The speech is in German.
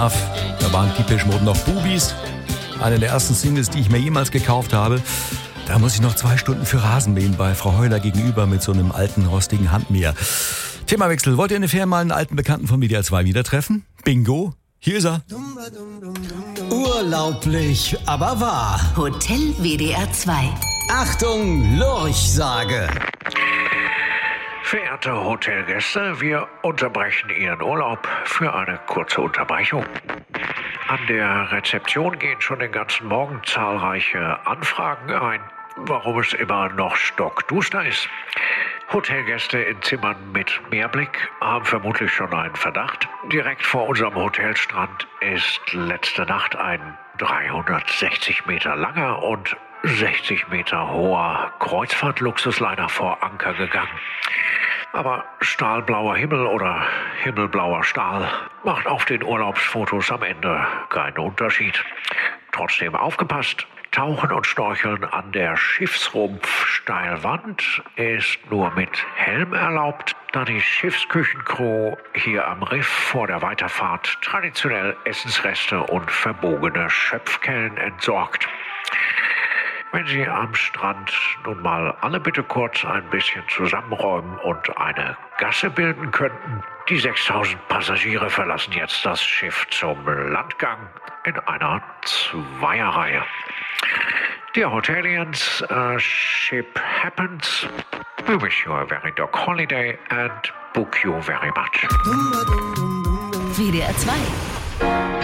Da waren Depeche Mode noch Bubis. Eine der ersten Singles, die ich mir jemals gekauft habe. Da muss ich noch 2 Stunden für Rasenmähen bei Frau Heuler gegenüber mit so einem alten, rostigen Handmäher. Themawechsel. Wollt ihr in der Ferien mal einen alten Bekannten von WDR 2 wieder treffen? Bingo. Hier ist er. Urlaublich, aber wahr. Hotel WDR 2. Achtung, Lurchsage. Verehrte Hotelgäste, wir unterbrechen Ihren Urlaub für eine kurze Unterbrechung. An der Rezeption gehen schon den ganzen Morgen zahlreiche Anfragen ein, warum es immer noch stockduster ist. Hotelgäste in Zimmern mit Meerblick haben vermutlich schon einen Verdacht. Direkt vor unserem Hotelstrand ist letzte Nacht ein 360 Meter langer und 60 Meter hoher Kreuzfahrt-Luxusliner vor Anker gegangen. Aber stahlblauer Himmel oder himmelblauer Stahl macht auf den Urlaubsfotos am Ende keinen Unterschied. Trotzdem aufgepasst, Tauchen und Schnorcheln an der Schiffsrumpf-Steilwand ist nur mit Helm erlaubt, da die Schiffsküchencrew hier am Riff vor der Weiterfahrt traditionell Essensreste und verbogene Schöpfkellen entsorgt. Wenn Sie am Strand nun mal alle bitte kurz ein bisschen zusammenräumen und eine Gasse bilden könnten. Die 6000 Passagiere verlassen jetzt das Schiff zum Landgang in einer Zweierreihe. Dear Hotelians, ship happens. We wish you a very dog holiday and book you very much. WDR 2.